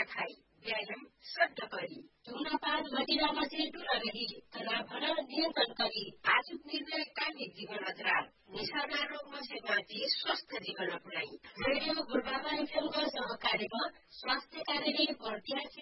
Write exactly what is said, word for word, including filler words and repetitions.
खाई व्यायाम सड्ड करी धुम्रपान मदिरामा चाहिँ दूर रही तनाव नियन्त्रण करी आजुक निर्णय कामी जीवन अजराल निशाना रोगमा से माथि स्वस्थ जीवन अपनाई रेडियो गुरुबाबा एफएमको सहकार्यमा स्वास्थ्य कार्यालय पर्टिया